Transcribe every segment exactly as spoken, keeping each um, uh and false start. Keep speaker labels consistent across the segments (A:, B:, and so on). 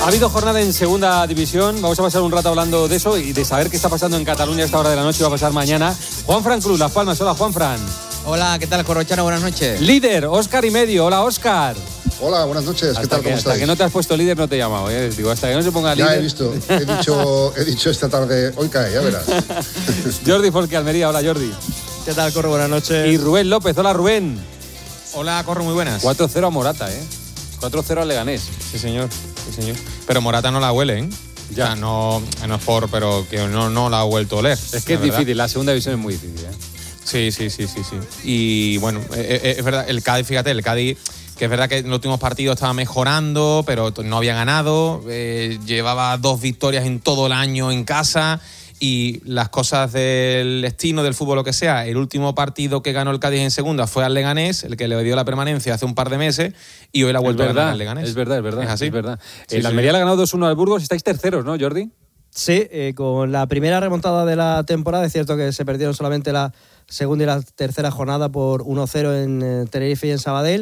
A: habido jornada en segunda división. Vamos a pasar un rato hablando de eso y de saber qué está pasando en Cataluña a esta hora de la noche. Va a pasar mañana. Juanfran Cruz, Las Palmas. Hola, Juanfran.
B: Hola, ¿qué tal, Corrochano? Buenas noches.
A: Líder, Óscar y medio. Hola, Óscar.
C: Hola, buenas noches. ¿Qué
A: hasta
C: tal?
A: Que,
C: ¿Cómo
A: hasta
C: estáis?
A: que no te has puesto líder no te he llamado, ¿eh? Digo, hasta que no se ponga líder.
C: Ya he visto. He dicho, he dicho esta tarde, hoy cae, ya verás.
A: Jordi Folque, Almería. Hola, Jordi.
D: ¿Qué tal, Corro? Buenas noches.
A: Y Rubén López. Hola, Rubén.
B: Hola, Corro, muy buenas.
A: cuatro cero a Morata, ¿eh? cuatro cero al Leganés.
B: Sí, señor. Sí, señor. Pero Morata no la huele, ¿eh?
A: Ya.
B: O sea, no, no es por, pero que no, no la ha vuelto a oler.
A: Es que es
B: verdad.
A: difícil, la segunda división es muy difícil, ¿eh?
B: Sí, sí, sí, sí, sí. Y bueno, eh, eh, es verdad, el Cádiz, fíjate, el Cádiz, que es verdad que en los últimos partidos estaba mejorando, pero no había ganado, eh, llevaba dos victorias en todo el año en casa y las cosas del destino del fútbol, lo que sea, el último partido que ganó el Cádiz en segunda fue al Leganés, el que le dio la permanencia hace un par de meses y hoy la ha vuelto a ganar al Leganés.
A: Es verdad, es verdad.
B: Es así.
A: Es verdad.
B: Sí,
A: el
B: sí.
A: Almería le ha ganado dos uno al Burgos, estáis terceros, ¿no, Jordi?
D: Sí, eh, con la primera remontada de la temporada, es cierto que se perdieron solamente la segunda y la tercera jornada por uno cero en eh, Tenerife y en Sabadell.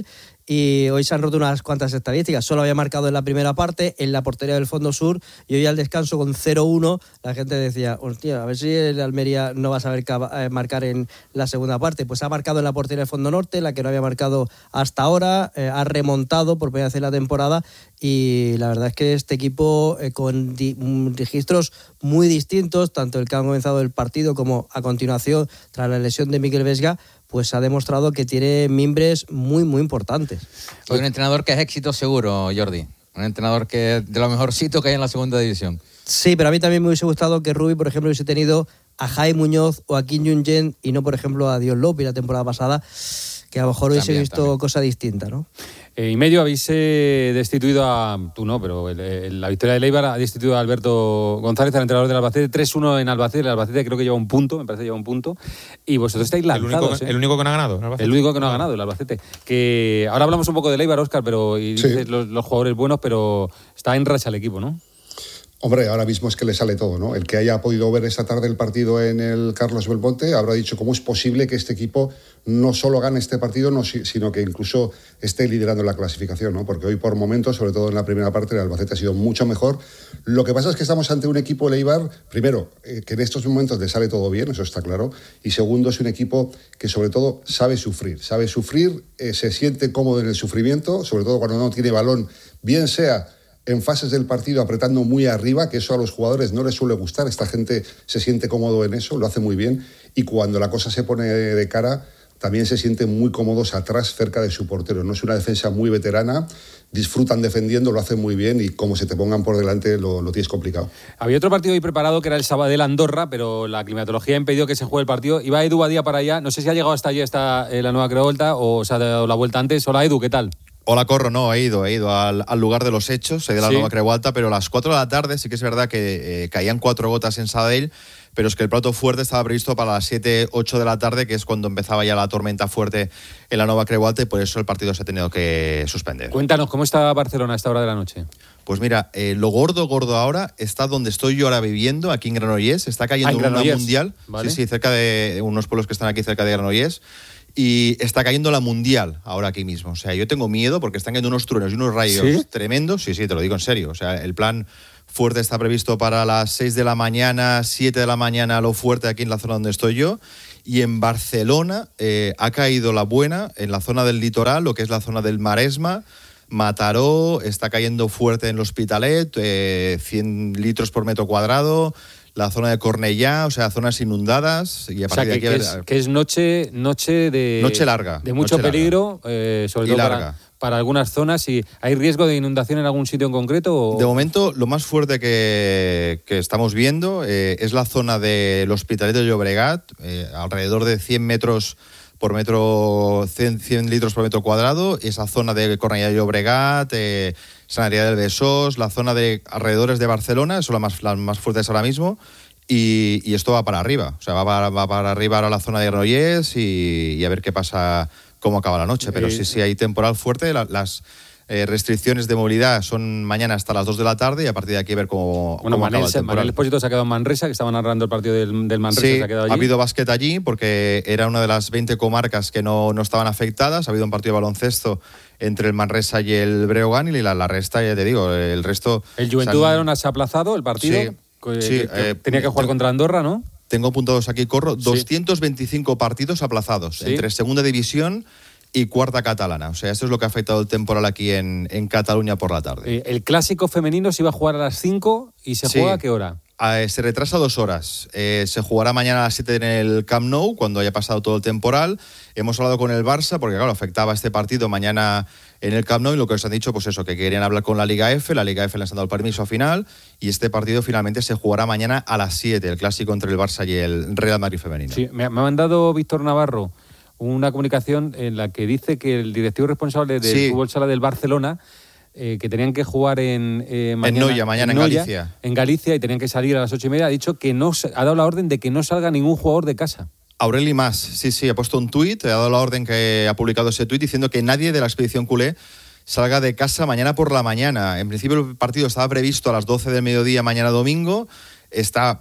D: Y hoy se han roto unas cuantas estadísticas. Solo había marcado en la primera parte, en la portería del Fondo Sur, y hoy al descanso con cero uno, la gente decía, hostia, a ver si el Almería no va a saber eh, marcar en la segunda parte. Pues ha marcado en la portería del Fondo Norte, la que no había marcado hasta ahora, eh, ha remontado por primera vez en la temporada, y la verdad es que este equipo eh, con di- registros muy distintos, tanto el que han comenzado el partido como a continuación, tras la lesión de Mikel Vesga, pues ha demostrado que tiene mimbres muy, muy importantes.
B: Y un entrenador que es éxito seguro, Jordi. Un entrenador que es de lo mejorcito que hay en la segunda división.
D: Sí, pero a mí también me hubiese gustado que Rubi, por ejemplo, hubiese tenido a Jaime Muñoz o a Kim Jong-un y no, por ejemplo, a Dios López la temporada pasada, que a lo mejor hubiese
B: También,
D: visto
B: también.
D: cosa distinta, ¿no?
A: Eh, y medio habéis eh, destituido a... Tú no, pero el, el, la victoria de Leibar ha destituido a Alberto González, al entrenador del Albacete. tres uno en Albacete. El Albacete creo que lleva un punto, me parece que lleva un punto. Y vosotros estáis
B: El único,
A: lanzados, ¿eh?
B: el único que no ha ganado. ¿No?
A: El único que no ha ganado, el Albacete. Que ahora hablamos un poco de Leibar, Óscar, pero y
C: Sí.
A: dices los, los jugadores buenos, pero está en racha el equipo, ¿no?
C: Hombre, ahora mismo es que le sale todo, ¿no? El que haya podido ver esta tarde el partido en el Carlos Belmonte habrá dicho cómo es posible que este equipo no solo gane este partido, no, sino que incluso esté liderando la clasificación, ¿no? Porque hoy por momentos, sobre todo en la primera parte, el Albacete ha sido mucho mejor. Lo que pasa es que estamos ante un equipo Leibar, primero, eh, que en estos momentos le sale todo bien, eso está claro, y segundo, es un equipo que sobre todo sabe sufrir, sabe sufrir, eh, se siente cómodo en el sufrimiento, sobre todo cuando no tiene balón, bien sea en fases del partido apretando muy arriba, que eso a los jugadores no les suele gustar, esta gente se siente cómodo en eso, lo hace muy bien, y cuando la cosa se pone de cara, también se sienten muy cómodos atrás, cerca de su portero. No es una defensa muy veterana, disfrutan defendiendo, lo hacen muy bien, y como se te pongan por delante lo, lo tienes complicado.
A: Había otro partido hoy preparado que era el Sabadell-Andorra, pero la climatología ha impedido que se juegue el partido. Iba Edu Badía para allá, no sé si ha llegado hasta allí esta, eh, la nueva Crevolta o se ha dado la vuelta antes. Hola Edu, ¿qué tal?
E: Hola, Corro, no, he ido, he ido al, al lugar de los hechos, he ido a la
A: Sí.
E: Nueva Creu Alta, pero a las cuatro de la tarde sí que es verdad que eh, caían cuatro gotas en Sabadell, pero es que el plato fuerte estaba previsto para las siete, ocho de la tarde, que es cuando empezaba ya la tormenta fuerte en la Nueva Creu Alta, y por eso el partido se ha tenido que suspender.
A: Cuéntanos, ¿cómo está Barcelona a esta hora de la noche?
E: Pues mira, eh, lo gordo, gordo ahora está donde estoy yo ahora viviendo, aquí en Granollers, está cayendo
A: Ah, en
E: una
A: Granollers,
E: mundial,
A: vale.
E: sí, sí, cerca de unos pueblos que están aquí cerca de Granollers. Y está cayendo la mundial ahora aquí mismo. O sea, yo tengo miedo porque están cayendo unos truenos y unos rayos
A: ¿Sí?
E: tremendos. Sí, sí, te lo digo en serio. O sea, el plan fuerte está previsto para las seis de la mañana, siete de la mañana, lo fuerte aquí en la zona donde estoy yo. Y en Barcelona eh, ha caído la buena en la zona del litoral, lo que es la zona del Maresma. Mataró, está cayendo fuerte en el Hospitalet, eh, cien litros por metro cuadrado. La zona de Cornellá, o sea, zonas inundadas. Y a
A: O sea,
E: partir
A: que,
E: de
A: que
E: aquí,
A: es, que es noche, noche de...
E: Noche larga,
A: De mucho
E: noche
A: peligro, eh, sobre
E: Y
A: todo
E: larga.
A: para, para algunas zonas. ¿Y hay riesgo de inundación en algún sitio en concreto? O...
E: De momento, lo más fuerte que, que estamos viendo eh, es la zona del Hospitalet de Llobregat, eh, alrededor de cien metros por metro, cien, cien litros por metro cuadrado. Esa zona de Cornellà de Llobregat, eh, Sanadría del Besós, la zona de alrededores de Barcelona, son las más, las más fuertes ahora mismo. Y, y esto va para arriba, o sea, va para, va para arriba ahora la zona de Granollers y, y a ver qué pasa, cómo acaba la noche. Pero
A: Eh,
E: sí, sí, hay temporal fuerte. La, las eh, restricciones de movilidad son mañana hasta las dos de la tarde y a partir de aquí ver cómo,
A: bueno,
E: cómo
A: Manel,
E: acaba el temporal.
A: Manel Espósito se ha quedado en Manresa, que estaba narrando el partido del, del Manresa.
E: Sí,
A: se ha quedado allí.
E: ha habido básquet allí porque era una de las veinte comarcas que no, no estaban afectadas. Ha habido un partido de baloncesto entre el Manresa y el Breogán y la, la resta, ya te digo, el resto...
A: El Juventud Badalona se ha aplazado, el partido.
E: Sí,
A: que,
E: sí,
A: que, que
E: eh,
A: tenía que jugar
E: tengo,
A: contra Andorra, ¿no?
E: Tengo apuntados aquí, corro,
A: Sí.
E: doscientos veinticinco partidos aplazados
A: Sí.
E: entre segunda división y cuarta catalana. O sea, esto es lo que ha afectado el temporal aquí en, en Cataluña por la tarde.
A: Eh, el clásico femenino se iba a jugar a las cinco y se
E: Sí.
A: juega a qué hora.
E: Eh, se retrasa dos horas. Eh, se jugará mañana a las siete en el Camp Nou, cuando haya pasado todo el temporal. Hemos hablado con el Barça, porque claro, afectaba este partido mañana en el Camp Nou, y lo que os han dicho, pues eso, que querían hablar con la Liga F, la Liga F les han dado el permiso final, y este partido finalmente se jugará mañana a las siete, el clásico entre el Barça y el Real Madrid femenino.
A: Sí, me, me ha mandado Víctor Navarro una comunicación en la que dice que el directivo responsable del
E: Sí.
A: fútbol sala del Barcelona, eh, que tenían que jugar en eh, mañana,
E: Noia, mañana en
A: Noia,
E: Galicia.
A: en Galicia, y tenían que salir a las ocho y media, ha dicho que no se- ha dado la orden de que no salga ningún jugador de casa.
E: Aureli Mas, sí, sí, ha puesto un tuit, ha dado la orden que ha publicado ese tuit diciendo que nadie de la expedición culé salga de casa mañana por la mañana. En principio el partido estaba previsto a las doce del mediodía mañana domingo, está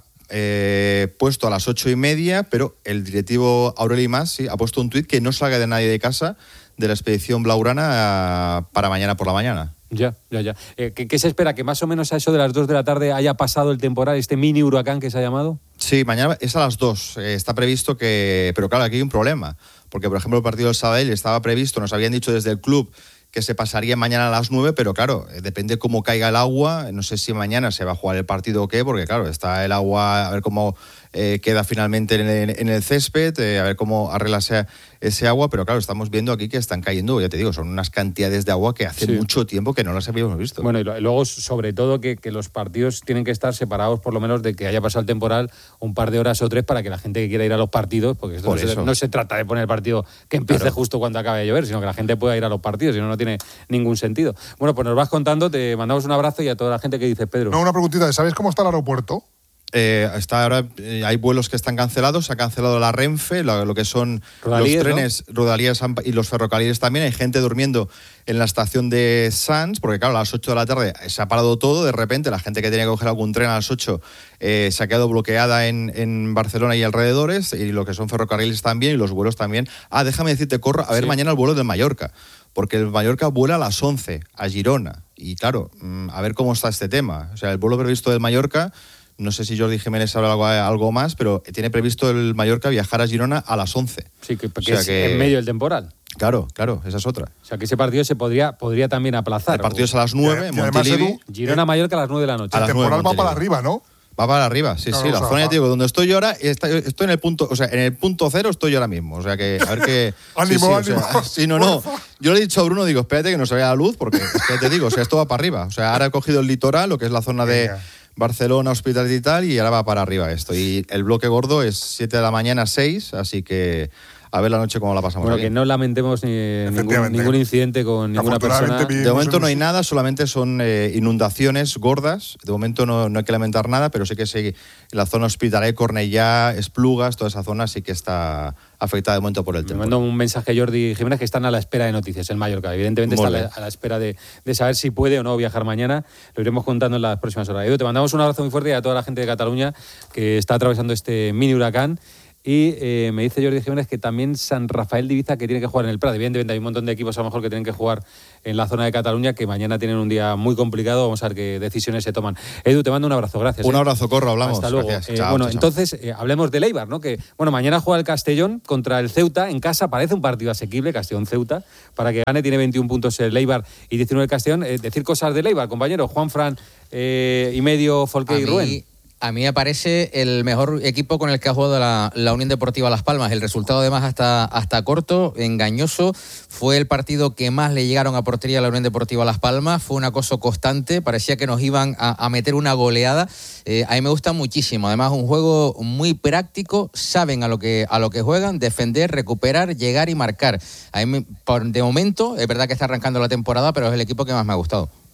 E: eh, puesto a las ocho y media, pero el directivo Aureli Mas sí, ha puesto un tuit que no salga de nadie de casa de la expedición blaugrana uh, para mañana por la mañana.
A: Ya, ya, ya. Eh, ¿qué, ¿Qué se espera? ¿Que más o menos a eso de las dos de la tarde haya pasado el temporal, este mini huracán que se ha llamado?
E: Sí, mañana es a las dos. Eh, está previsto que... Pero claro, aquí hay un problema. Porque, por ejemplo, el partido del Sabadell estaba previsto, nos habían dicho desde el club que se pasaría mañana a las nueve, pero claro, eh, depende cómo caiga el agua. No sé si mañana se va a jugar el partido o qué, porque claro, está el agua, a ver cómo eh, queda finalmente en el, en el césped, eh, a ver cómo arregla ese, ese agua, pero claro, estamos viendo aquí que están cayendo, ya te digo, son unas cantidades de agua que hace
A: Sí.
E: mucho tiempo que no las habíamos visto.
A: Bueno, y lo- luego, sobre todo, que, que los partidos tienen que estar separados, por lo menos, de que haya pasado el temporal un par de horas o tres para que la gente que quiera ir a los partidos, porque esto
E: Por
A: no se,
E: eso.
A: no se trata de poner el partido que empiece
E: Claro.
A: justo cuando acabe de llover, sino que la gente pueda ir a los partidos, si no, no tiene ningún sentido. Bueno, pues nos vas contando, te mandamos un abrazo y a toda la gente que dices, Pedro.
F: No, una preguntita, ¿sabéis cómo está el aeropuerto?
E: Eh, está ahora, eh, hay vuelos que están cancelados, se ha cancelado la Renfe, lo, lo que son
A: Rodalíes,
E: los trenes, Rodalíes y los ferrocarriles también. Hay gente durmiendo en la estación de Sants, porque claro, a las ocho de la tarde se ha parado todo, de repente la gente que tenía que coger algún tren a las ocho eh, se ha quedado bloqueada en, en Barcelona y alrededores, y lo que son ferrocarriles también, y los vuelos también. Ah, déjame decirte, corro, a ver
A: Sí.
E: mañana el vuelo del Mallorca, porque el Mallorca vuela a las once a Girona, y claro, mm, a ver cómo está este tema. O sea, el vuelo previsto del Mallorca... No sé si Jordi Jiménez sabe algo, algo más, pero tiene previsto el Mallorca viajar a Girona a las once.
A: Sí, que, que
E: O sea
A: es
E: que-
A: en medio del temporal.
E: Claro, claro, esa es otra.
A: O sea, que ese partido se podría, podría también aplazar.
E: El partido es a las nueve, en
F: Y además,
E: Montilivi.
F: Edu,
A: Girona-Mallorca a las nueve de la noche.
E: A
F: El
E: las nueve,
F: temporal va
E: Montilivi.
F: para arriba, ¿no?
E: Va para arriba, sí,
F: Claro,
E: sí.
F: o
E: La
F: sea,
E: zona, ya
F: va-
E: te digo, donde estoy yo ahora, está- estoy en el punto, o sea, en el punto cero estoy yo ahora mismo. O sea que, a ver qué.
F: Ánimo,
E: sí, sí, o sea,
F: ánimo.
E: sí, no, no. Yo le he dicho a Bruno, digo, espérate que no se vea la luz, porque es que ya te digo, o sea, esto va para arriba. O sea, ahora he cogido el litoral, lo que es la zona de
F: Venga.
E: Barcelona, Hospitalet y tal, y ahora va para arriba esto. Y el bloque gordo es siete de la mañana, seis, así que a ver la noche cómo la pasamos.
A: Bueno,
E: aquí.
A: que no lamentemos ni ningún,
F: Efectivamente.
A: ningún incidente con ninguna
F: Afortunadamente,
A: persona.
F: vi-
E: De momento no hay
F: Sí.
E: nada, solamente son eh, inundaciones gordas. De momento no, no hay que lamentar nada, pero sí que sí, en la zona Hospitalet, Cornellá, Esplugas, toda esa zona sí que está afectada de momento por el
A: Me
E: tiempo.
A: mando un mensaje a Jordi Jiménez que están a la espera de noticias en Mallorca. Evidentemente está a
E: Muy
A: la,
E: bien.
A: a la espera de, de saber si puede o no viajar mañana. Lo iremos contando en las próximas horas. Edu, te mandamos un abrazo muy fuerte y a toda la gente de Cataluña que está atravesando este mini huracán. Y eh, me dice Jordi Jiménez que también San Rafael de Ibiza que tiene que jugar en el Prat. Evidentemente hay un montón de equipos a lo mejor que tienen que jugar en la zona de Cataluña, que mañana tienen un día muy complicado. Vamos a ver qué decisiones se toman. Edu, te mando un abrazo. Gracias.
E: Un
A: ¿eh?
E: abrazo, Corro, hablamos.
A: Hasta luego.
E: Gracias.
A: Eh,
E: Chao,
A: bueno,
E: chao, chao.
A: entonces eh, hablemos del Eibar, ¿no? Que bueno, mañana juega el Castellón contra el Ceuta en casa. Parece un partido asequible, Castellón-Ceuta, para que gane. Tiene veintiún puntos el Eibar y diecinueve el Castellón. Eh, decir cosas del Eibar, compañero. Juan Fran eh, y medio Folqué
G: A
A: y
G: mí-
A: Rubén.
G: A mí me parece el mejor equipo con el que ha jugado la, la Unión Deportiva Las Palmas. El resultado, además, hasta, hasta corto, engañoso. Fue el partido que más le llegaron a portería a la Unión Deportiva Las Palmas. Fue un acoso constante. Parecía que nos iban a, a meter una goleada. Eh, a mí me gusta muchísimo. Además, un juego muy práctico. Saben a lo que, a lo que juegan. Defender, recuperar, llegar y marcar. A mí, me- por- de momento, es verdad que está arrancando la temporada, pero es el equipo que más me ha gustado.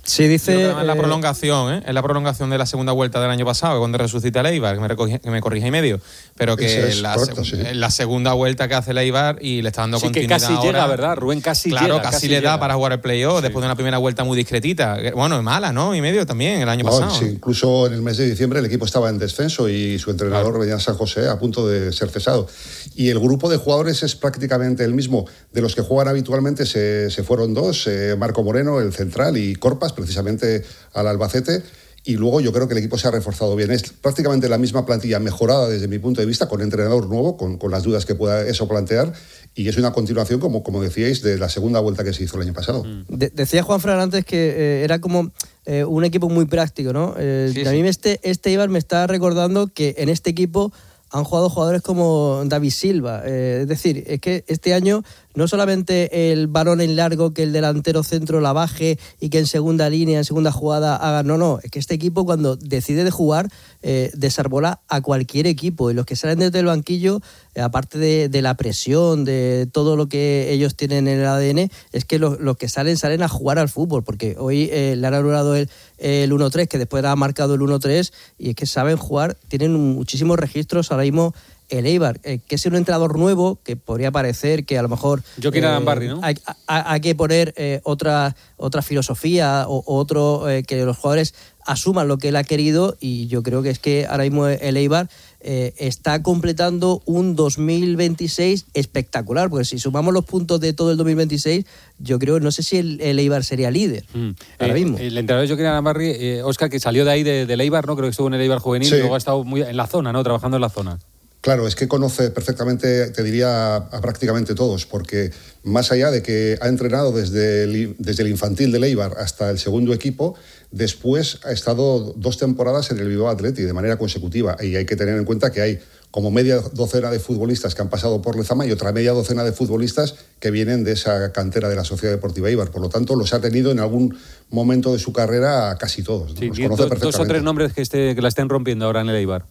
D: Sí, dice...
B: Creo que además es la
D: eh,
B: prolongación, ¿eh? Es la prolongación de la segunda vuelta del año pasado, cuando resucita el Eibar, que me, recogí, que me corrija y medio. Pero que
C: Eso es
B: la,
C: correcto,
B: se-
C: sí.
B: la segunda vuelta que hace el Eibar y le está dando
A: Sí, que
B: continuidad
A: casi
B: ahora.
A: llega, ¿verdad? Rubén casi
B: Claro,
A: llega.
B: casi, le da
A: llega.
B: para jugar el playoff después de una primera vuelta muy discretita. Bueno, mala, ¿no? Y medio también, el año
C: No,
B: pasado.
C: sí, incluso en el mes de diciembre el equipo estaba en descenso y su entrenador
B: Claro.
C: venía a San José a punto de ser cesado. Y el grupo de jugadores es prácticamente el mismo. De los que juegan habitualmente se, se fueron dos, eh, Marco Moreno, el central, y Corpas, precisamente al Albacete. Y luego yo creo que el equipo se ha reforzado bien. Es prácticamente la misma plantilla mejorada desde mi punto de vista, con entrenador nuevo, con, con las dudas que pueda eso plantear. Y es una continuación, como, como decíais, de la segunda vuelta que se hizo el año pasado.
D: De- decía Juan Fran antes que eh, era como eh, un equipo muy práctico, ¿no? Eh,
G: Sí,
D: a
G: sí.
D: mí este, este Eibar me está recordando que en este equipo han jugado jugadores como David Silva. Eh, es decir, es que este año no solamente el balón en largo, que el delantero centro la baje y que en segunda línea, en segunda jugada haga... No, no, es que este equipo cuando decide de jugar eh, desarbola a cualquier equipo. Y los que salen desde el banquillo, eh, aparte de, de la presión, de todo lo que ellos tienen en el A D N, es que los, los que salen, salen a jugar al fútbol. Porque hoy eh, le han anulado el, el uno tres, que después ha marcado el uno tres, y es que saben jugar, tienen muchísimos registros ahora mismo. El Eibar, eh, que es un entrenador nuevo, que podría parecer que a lo mejor...
A: Joaquín Arambarri, ¿no?
D: Hay, hay- hay que poner eh, otra, otra filosofía o o otro, eh, que los jugadores asuman lo que él ha querido, y yo creo que es que ahora mismo el Eibar eh, está completando un dos mil veintiséis espectacular, porque si sumamos los puntos de todo el dos mil veintiséis, yo creo, no sé si el, el Eibar sería líder
A: Mm.
D: ahora
A: Eh,
D: mismo.
A: El entrenador Joaquín Arambarri, eh, Óscar, que salió de ahí de- del Eibar, ¿no? Creo que estuvo en el Eibar juvenil
C: Sí.
A: y luego ha estado muy en la zona, ¿no? Trabajando en la zona.
C: Claro, es que conoce perfectamente, te diría, a prácticamente todos, porque más allá de que ha entrenado desde el, desde el infantil de Eibar hasta el segundo equipo, después ha estado dos temporadas en el Bilbao Athletic de manera consecutiva. Y hay que tener en cuenta que hay como media docena de futbolistas que han pasado por Lezama y otra media docena de futbolistas que vienen de esa cantera de la Sociedad Deportiva Eibar. Por lo tanto, los ha tenido en algún momento de su carrera a casi todos, ¿no?
A: Sí,
C: Los
A: y
C: conoce
A: do- dos o
C: perfectamente.
A: tres nombres que, esté, que la estén rompiendo ahora en el Eibar.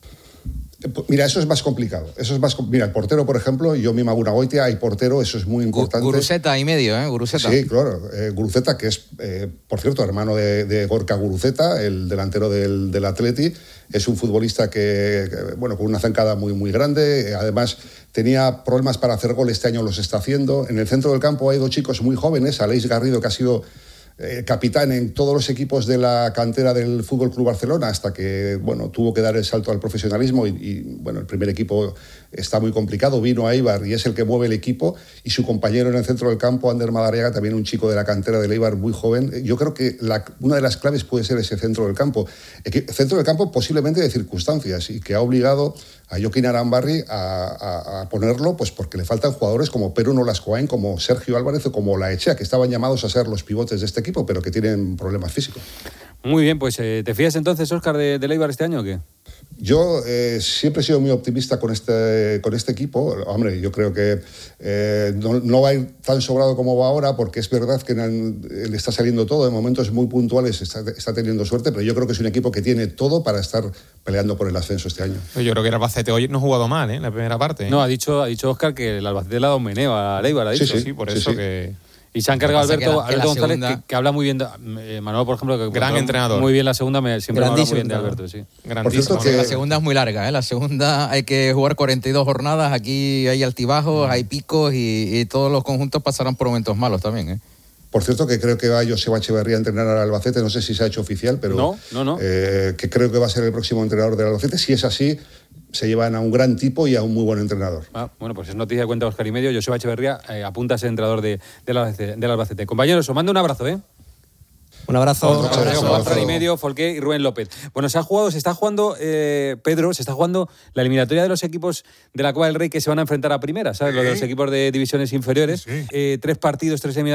C: Mira, eso es más complicado. Eso es más, com- mira, el portero, por ejemplo, yo misma Gunagoitia, hay portero, eso es muy
G: Gu-
C: importante.
G: Guruseta y medio, ¿eh? Guruseta.
C: Sí, claro. Eh, Guruceta, que es, eh, por cierto, hermano de, de Gorka Guruceta, el delantero del, del Atleti, es un futbolista que, que, bueno, con una zancada muy, muy grande. Eh, Además, tenía problemas para hacer gol, este año los está haciendo. En el centro del campo hay dos chicos muy jóvenes, Aleix Garrido, que ha sido eh, capitán en todos los equipos de la cantera del F C Barcelona, hasta que, bueno, tuvo que dar el salto al profesionalismo y, y, bueno, el primer equipo está muy complicado, vino a Eibar y es el que mueve el equipo, y su compañero en el centro del campo, Ander Madariaga, también un chico de la cantera del Eibar muy joven. Yo creo que la, una de las claves puede ser ese centro del campo, Equi- centro del campo posiblemente de circunstancias, y que ha obligado a Joaquín Arambarri a, a, a ponerlo, pues porque le faltan jugadores como Perú Nolascoain, como Sergio Álvarez o como Laechea, que estaban llamados a ser los pivotes de este equipo, pero que tienen problemas físicos.
A: Muy bien, pues eh, ¿te fías entonces, Óscar, de, del Eibar este año o qué?
C: Yo eh, siempre he sido muy optimista con este, con este equipo. Hombre, yo creo que eh, no, no va a ir tan sobrado como va ahora, porque es verdad que en- le está saliendo todo. En momentos muy puntuales está, está teniendo suerte, pero yo creo que es un equipo que tiene todo para estar peleando por el ascenso este año.
B: Yo creo que el Albacete hoy no ha jugado mal, ¿eh? En la primera parte. ¿eh?
A: No, ha dicho, ha dicho Óscar que el Albacete le ha dado un meneo al Eibar, ha dicho.
C: Sí,
B: Sí, por
C: sí,
B: eso
C: sí.
B: que...
A: Y se ha encargado
G: Lo que pasa
A: Alberto,
G: que la- que la
A: Alberto González,
G: segunda-
A: que, que habla muy bien. De, eh, Manuel, por ejemplo, que
B: Gran
A: que
B: entrenador.
A: Muy bien la segunda, me, siempre me habla muy
D: Grandísimo
A: bien de
D: entrenador.
A: Alberto, sí.
B: Grandísimo.
C: Por cierto,
G: La
C: que-
G: segunda es muy larga, ¿eh? La segunda hay que jugar cuarenta y dos jornadas, aquí hay altibajos, hay picos y, y todos los conjuntos pasarán por momentos malos también, ¿eh?
C: Por cierto, que creo que va Joseba Echeverría a entrenar al Albacete, no sé si se ha hecho oficial, pero
A: No, no, no.
C: eh, que creo que va a ser el próximo entrenador del Albacete. Si es así, se llevan a un gran tipo y a un muy buen entrenador.
A: Ah, bueno, pues es noticia de cuenta Óscar y medio. Joseba Echeverría eh, apunta a ser entrenador de, del, Albacete, del Albacete. Compañeros, os mando un abrazo, ¿eh?
D: Un abrazo.
C: Otro,
A: Un abrazo,
C: abrazo.
A: Juan Fran y medio, Folqué y Rubén López. Bueno, se ha jugado, se está jugando, eh, Pedro, se está jugando la eliminatoria de los equipos de la Copa del Rey que se van a enfrentar a primera, ¿sabes? Lo de los equipos de divisiones inferiores.
F: Sí.
A: Eh, tres partidos, tres eliminatorias.